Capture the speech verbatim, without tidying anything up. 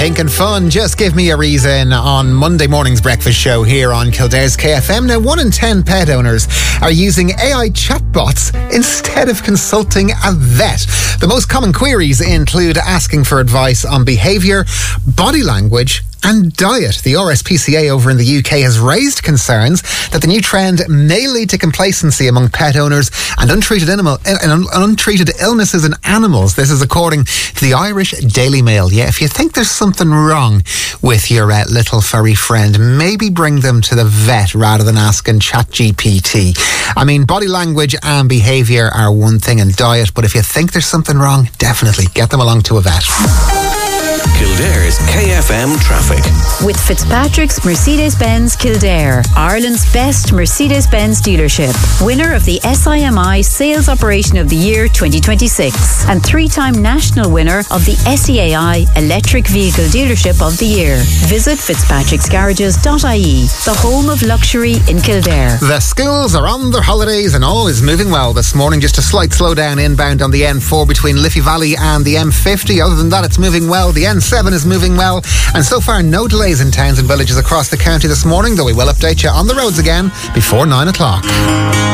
Pink and Fun, Just Give Me a Reason on Monday morning's breakfast show here on Kildare's K F M. Now, one in ten pet owners are using A I chatbots instead of consulting a vet. The most common queries include asking for advice on behaviour, body language and diet. The R S P C A over in the U K has raised concerns that the new trend may lead to complacency among pet owners and untreated, animal, and untreated illnesses in animals. This is according to the Irish Daily Mail. Yeah, if you think there's something wrong with your uh, little furry friend, maybe bring them to the vet rather than asking ChatGPT. I mean, body language and behaviour are one thing, and diet, but if you think there's something wrong, definitely get them along to a vet. Kildare's K F M traffic. With Fitzpatrick's Mercedes-Benz Kildare, Ireland's best Mercedes-Benz dealership, winner of the S I M I Sales Operation of the Year twenty twenty-six, and three-time national winner of the S E A I Electric Vehicle Dealership of the Year. Visit fitzpatricks garages dot I E, the home of luxury in Kildare. The schools are on their holidays and all is moving well this morning. Just a slight slowdown inbound on the N four between Liffey Valley and the M fifty. Other than that, it's moving well. The N seven is moving well, and so far no delays in towns and villages across the county this morning, though we will update you on the roads again before nine o'clock.